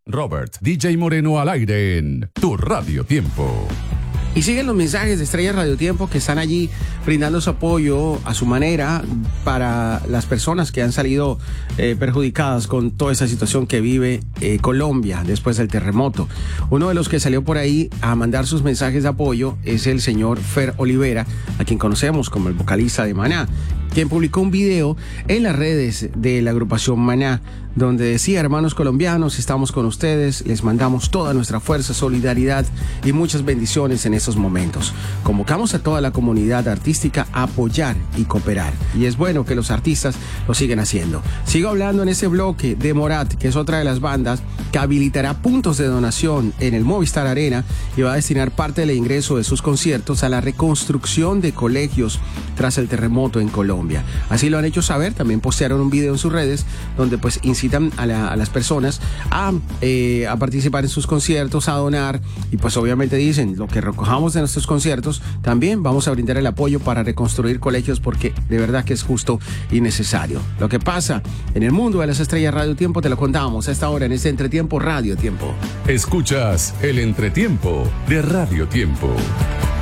Robert DJ Moreno al aire en Tu Radio Tiempo. Y siguen los mensajes de Estrella Radio Tiempo que están allí brindando su apoyo a su manera para las personas que han salido perjudicadas con toda esa situación que vive Colombia después del terremoto. Uno de los que salió por ahí a mandar sus mensajes de apoyo es el señor Fer Olivera, a quien conocemos como el vocalista de Maná, quien publicó un video en las redes de la agrupación Maná, donde decía: hermanos colombianos, estamos con ustedes, les mandamos toda nuestra fuerza, solidaridad y muchas bendiciones en estos momentos. Convocamos a toda la comunidad artística a apoyar y cooperar. Y es bueno que los artistas lo siguen haciendo. Sigo hablando en ese bloque de Morat, que es otra de las bandas que habilitará puntos de donación en el Movistar Arena y va a destinar parte del ingreso de sus conciertos a la reconstrucción de colegios tras el terremoto en Colombia. Así lo han hecho saber. También postearon un video en sus redes donde pues incitan a las personas a participar en sus conciertos, a donar, y pues obviamente dicen: lo que recojamos de nuestros conciertos también vamos a brindar el apoyo para reconstruir colegios, porque de verdad que es justo y necesario. Lo que pasa en el mundo de las estrellas Radio Tiempo te lo contamos a esta hora en este Entretiempo Radio Tiempo. Escuchas el Entretiempo de Radio Tiempo.